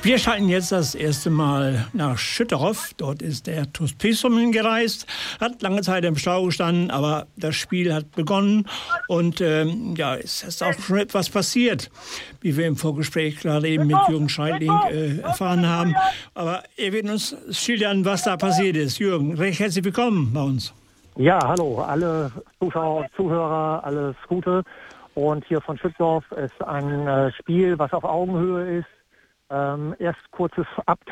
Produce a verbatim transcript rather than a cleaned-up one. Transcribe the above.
Wir schalten jetzt das erste Mal nach Schütteroff. Dort ist der T uS Piesum hingereist, hat lange Zeit im Stau gestanden, aber das Spiel hat begonnen und ähm, ja, es ist auch schon etwas passiert, wie wir im Vorgespräch gerade eben mit Jürgen Scheidling äh, erfahren haben. Aber er wird uns schildern, was da passiert ist. Jürgen, recht herzlich willkommen bei uns. Ja, hallo, alle Zuschauer und Zuhörer, alles Gute. Und hier von Schütteroff ist ein äh, Spiel, was auf Augenhöhe ist. Ähm, erst kurzes Abtauchen.